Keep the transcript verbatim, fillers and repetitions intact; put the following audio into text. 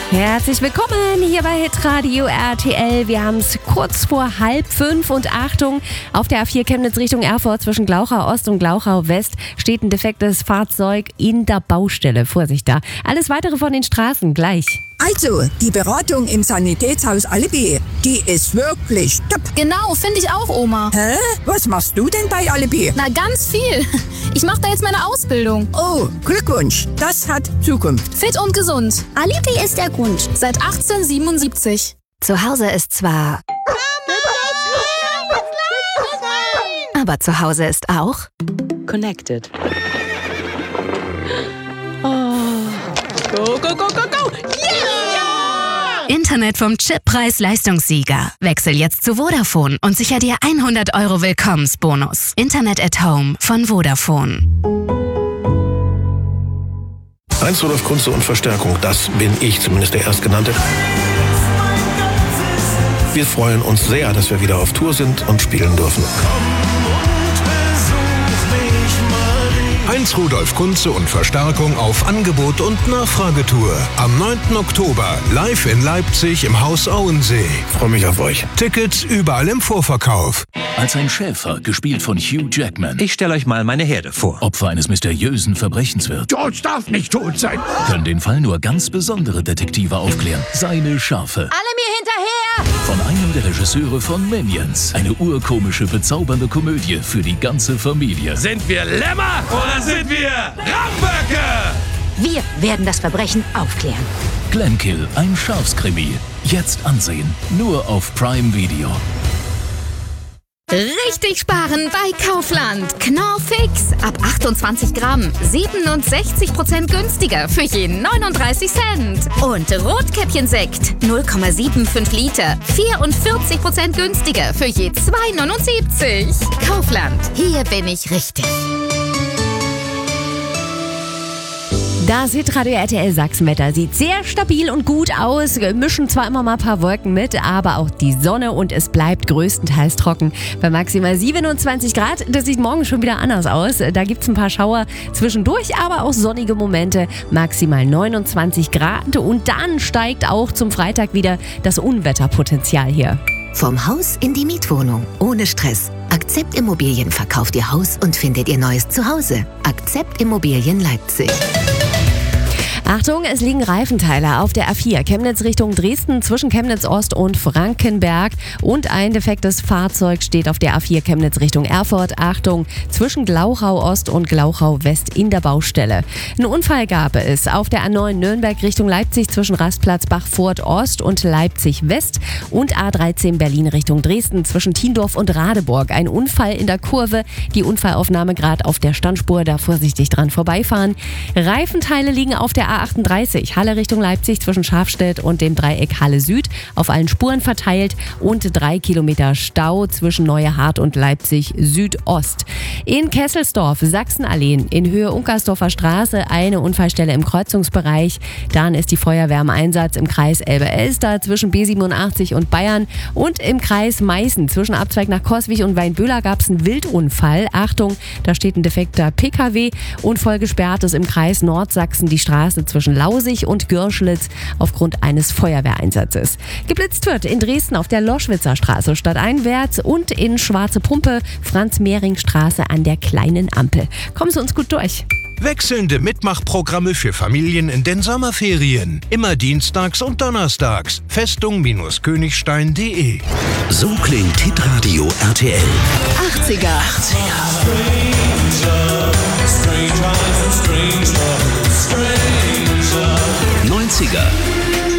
Herzlich willkommen hier bei Hitradio R T L. Wir haben es kurz vor halb fünf und Achtung, auf der A vier Chemnitz Richtung Erfurt zwischen Glauchau Ost und Glauchau West steht ein defektes Fahrzeug in der Baustelle. Vorsicht da. Alles weitere von den Straßen gleich. Also, die Beratung im Sanitätshaus Alibi, die ist wirklich top. Genau, finde ich auch, Oma. Hä? Was machst du denn bei Alibi? Na, ganz viel. Ich mache da jetzt meine Ausbildung. Oh, Glückwunsch. Das hat Zukunft. Fit und gesund. Alibi ist der Grund. Seit achtzehnhundertsiebenundsiebzig. Zu Hause ist zwar... Aber zu Hause ist auch... Connected. Oh. Go, go, go, go, go! Yeah! Internet vom Chip Preis-Leistungssieger. Wechsel jetzt zu Vodafone und sicher dir hundert Euro Willkommensbonus. Internet at Home von Vodafone. Heinz Rudolf Kunze und Verstärkung, das bin ich, zumindest der Erstgenannte. Wir freuen uns sehr, dass wir wieder auf Tour sind und spielen dürfen. Heinz Rudolf Kunze und Verstärkung auf Angebot und Nachfragetour. Am neunten Oktober live in Leipzig im Haus Auensee. Ich freue mich auf euch. Tickets überall im Vorverkauf. Als ein Schäfer, gespielt von Hugh Jackman, Ich stelle euch mal meine Herde vor. Opfer eines mysteriösen Verbrechens wird, George darf nicht tot sein. können den Fall nur ganz besondere Detektive aufklären. Seine Schafe. Alle mir hinterher! Von einem der Regisseure von Minions. Eine urkomische, bezaubernde Komödie für die ganze Familie. Sind wir Lämmer oder sind wir Rauchböcke? Wir werden das Verbrechen aufklären. Glenkill, ein Schafskrimi. Jetzt ansehen. Nur auf Prime Video. Richtig sparen bei Kaufland. Knorr Fix. Ab achtundzwanzig Gramm. siebenundsechzig Prozent günstiger für jeden neununddreißig Cent. Und Rotkäppchensekt. null Komma fünfundsiebzig Liter. vierundvierzig Prozent günstiger für je zwei neunundsiebzig. Kaufland. Hier bin ich richtig. Das Hitradio R T L Sachsenwetter sieht sehr stabil und gut aus. Wir mischen zwar immer mal ein paar Wolken mit, aber auch die Sonne und es bleibt größtenteils trocken. Bei maximal siebenundzwanzig Grad, das sieht morgen schon wieder anders aus. Da gibt es ein paar Schauer zwischendurch, aber auch sonnige Momente. Maximal neunundzwanzig Grad und dann steigt auch zum Freitag wieder das Unwetterpotenzial hier. Vom Haus in die Mietwohnung. Ohne Stress. Akzept Immobilien verkauft ihr Haus und findet ihr neues Zuhause. Akzept Immobilien Leipzig. Achtung, es liegen Reifenteile auf der A vier Chemnitz Richtung Dresden zwischen Chemnitz Ost und Frankenberg und ein defektes Fahrzeug steht auf der A vier Chemnitz Richtung Erfurt. Achtung, zwischen Glauchau Ost und Glauchau West in der Baustelle. Ein Unfall gab es auf der A neun Nürnberg Richtung Leipzig zwischen Rastplatz Bachfurt Ost und Leipzig West und A dreizehn Berlin Richtung Dresden zwischen Tiendorf und Radeburg. Ein Unfall in der Kurve, die Unfallaufnahme gerade auf der Standspur, da vorsichtig dran vorbeifahren. Reifenteile liegen auf der A achtunddreißig, Halle Richtung Leipzig zwischen Schafstedt und dem Dreieck Halle Süd, auf allen Spuren verteilt und drei Kilometer Stau zwischen Neuehardt und Leipzig Südost. In Kesselsdorf, Sachsenalleen, in Höhe Unkersdorfer Straße, eine Unfallstelle im Kreuzungsbereich. Dann ist die Feuerwehr im Einsatz im Kreis Elbe-Elster zwischen B siebenundachtzig und Bayern und im Kreis Meißen zwischen Abzweig nach Coswig und Weinböhler gab es einen Wildunfall. Achtung, da steht ein defekter P K W und voll gesperrt ist im Kreis Nordsachsen die Straße zwischen Lausig und Gürschlitz aufgrund eines Feuerwehreinsatzes. Geblitzt wird in Dresden auf der Loschwitzer Straße stadteinwärts und in Schwarze Pumpe, Franz-Mehring-Straße an der kleinen Ampel. Kommen Sie uns gut durch. Wechselnde Mitmachprogramme für Familien in den Sommerferien. Immer dienstags und donnerstags. Festung-Königstein punkt de. So klingt Hitradio R T L. achtziger. neunziger.